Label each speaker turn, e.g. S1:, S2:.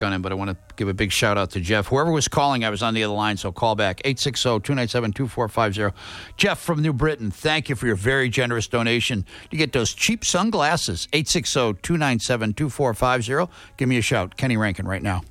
S1: on him, but I want to give a big shout out to Jeff. Whoever was calling, I was on the other line, so call back. 860-297-2450. Jeff from New Britain, thank you for your very generous donation. You get those cheap sunglasses. 860-297-2450. Give me a shout. Kenny Rankin right now.